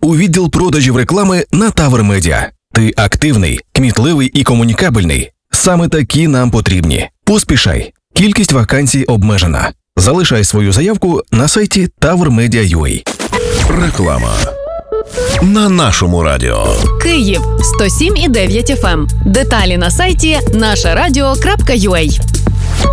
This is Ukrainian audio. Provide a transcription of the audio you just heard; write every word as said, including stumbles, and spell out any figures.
у відділ продажів реклами на Тавр Медіа. Ти активний, кмітливий і комунікабельний. Саме такі нам потрібні. Поспішай. Кількість вакансій обмежена. Залишай свою заявку на сайті тавр медіа крапка ю а. Реклама на нашому радіо. Київ сто сім і дев'ять еф ем. Деталі на сайті наша радіо крапка ю а.